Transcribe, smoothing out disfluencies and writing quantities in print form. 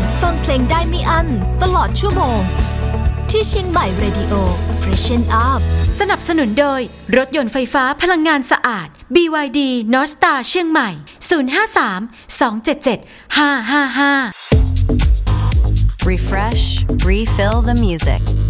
ฟังเพลงได้ไม่อั้นตลอดชั่วโมงที่เชียงใหม่ Radio Freshen Up สนับสนุนโดยรถยนต์ไฟฟ้าพลังงานสะอาด BYD North Star เชียงใหม่ 053 277 555 Refresh, refill the music.